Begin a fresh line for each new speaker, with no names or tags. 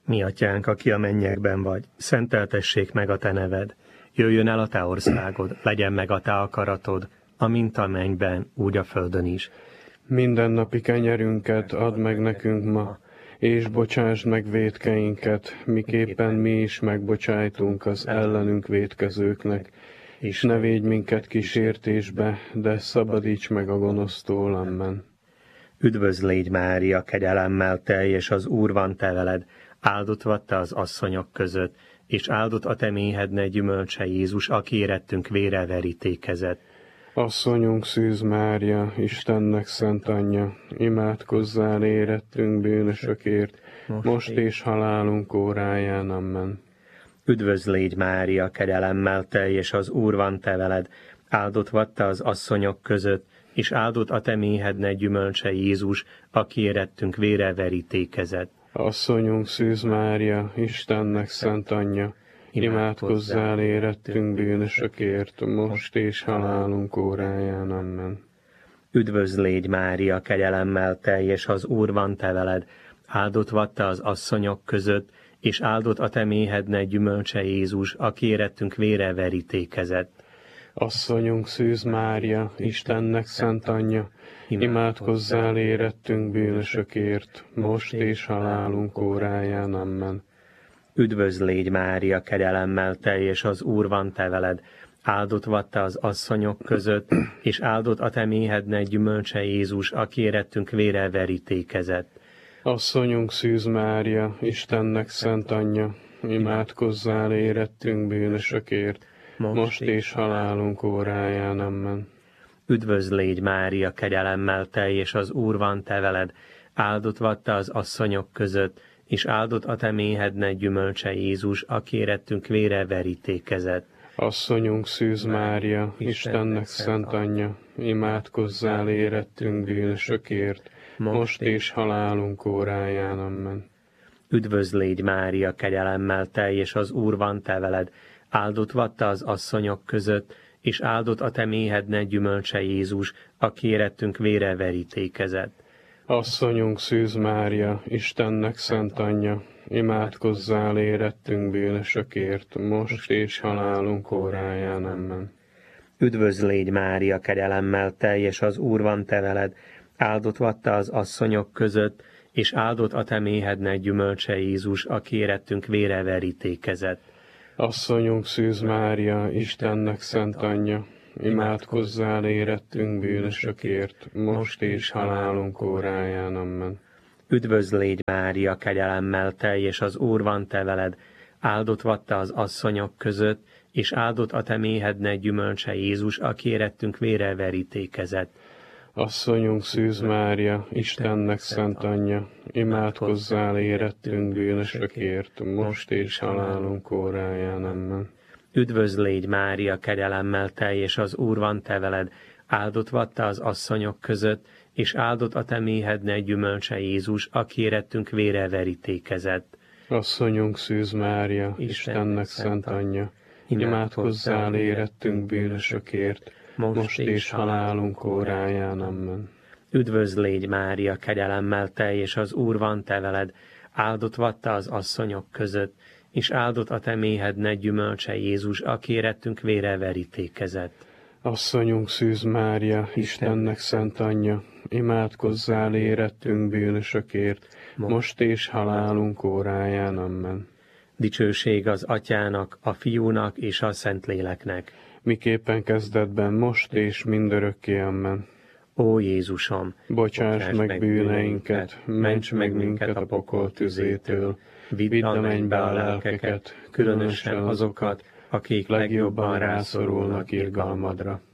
Mi atyánk, aki a mennyekben vagy, szenteltessék meg a te neved. Jöjjön el a te országod, legyen meg a te akaratod, amint a mennyben, úgy a földön is.
Mindennapi kenyerünket add meg nekünk ma, és bocsásd meg vétkeinket, miképpen mi is megbocsájtunk az ellenünk vétkezőknek, és ne védj minket kísértésbe, de szabadíts meg a gonosztól. Amen.
Üdvözl légy, Mária, kegyelemmel teljes, az Úr van te veled, áldott vagy te az asszonyok között, és áldott a te méhednek gyümölcse Jézus, aki érettünk vére verítékezett.
Asszonyunk Szűz Mária, Istennek szent anyja, imádkozzál érettünk bűnösökért, most és halálunk óráján. Amen.
Üdvözl légy, Mária, kegyelemmel teljes, az Úr van te veled, áldott vagy te az asszonyok között, és áldott a te méhednek gyümölcse Jézus, aki érettünk vére verítékezett.
Asszonyunk Szűz Mária, Istennek szent anyja, imádkozzál érettünk bűnösökért, most és halálunk óráján. Amen.
Üdvözl légy, Mária, kegyelemmel teljes, az Úr van te veled, áldott vagy te az asszonyok között, és áldott a te méhednek gyümölcse Jézus, aki érettünk vére verítékezett.
Asszonyunk Szűz Mária, Istennek szent anyja, imádkozzál érettünk bűnösökért, most és halálunk óráján. Amen.
Üdvözl légy, Mária, kegyelemmel teljes, az Úr van te veled, áldott vagy te az asszonyok között, és áldott a te méhednek gyümölcse Jézus, aki érettünk vére verítékezett.
Asszonyunk Szűz Mária, Istennek szent anyja, imádkozzál érettünk bűnösökért, most és halálunk óráján. Amen.
Üdvözl légy, Mária, kegyelemmel teljes, az Úr van te veled, áldott vagy te az asszonyok között, és áldott a te méhednek gyümölcse Jézus, aki érettünk vére verítékezett.
Asszonyunk Szűz Mária, Istennek szent anyja, imádkozzál érettünk bűnösökért, most és halálunk óráján. Amen.
Üdvözl légy, Mária, kegyelemmel teljes, az Úr van te veled, áldott vagy te az asszonyok között, és áldott a te méhednek gyümölcse Jézus, aki érettünk vére verítékezett.
Asszonyunk Szűz Mária, Istennek szent anyja, imádkozzál érettünk bűnösökért, most és halálunk óráján. Amen.
Üdvözl légy, Mária, kegyelemmel teljes, az Úr van te veled, áldott vagy te az asszonyok között, és áldott a te méhednek gyümölcse Jézus, aki érettünk vére verítékezett.
Asszonyunk Szűz Mária, Istennek szent anyja, imádkozzál érettünk bűnösökért, most és halálunk óráján. Amen.
Üdvözl légy, Mária, kegyelemmel teljes, az Úr van te veled, áldott vagy te az asszonyok között, és áldott a te méhednek gyümölcse Jézus, aki érettünk vére verítékezett.
Asszonyunk Szűz Mária, Istennek szent anyja, imádkozzál érettünk bűnösökért, most és halálunk óráján. Amen.
Üdvözl légy, Mária, kegyelemmel teljes, az Úr van te veled, áldott vagy te az asszonyok között, és áldott a te méhednek gyümölcse Jézus, aki érettünk vére verítékezett.
Asszonyunk Szűz Mária, Istennek szent anyja, imádkozzál érettünk bűnösökért, most és halálunk óráján. Amen.
Üdvözl légy, Mária, kegyelemmel teljes, az Úr van te veled, áldott vagy te az asszonyok között, és áldott a te méhednek gyümölcse Jézus, aki érettünk vére verítékezett.
Asszonyunk Szűz Mária, Istennek szent anyja, imádkozzál érettünk bűnösökért, most és halálunk óráján. Amen.
Dicsőség az Atyának, a Fiúnak és a Szentléleknek.
Miképpen kezdetben, most és mindörökké. Amen.
Ó Jézusom,
bocsásd meg bűneinket, ments meg minket a pokol tüzétől, vidd a mennybe a lelkeket, különösen azokat, akik legjobban rászorulnak irgalmadra.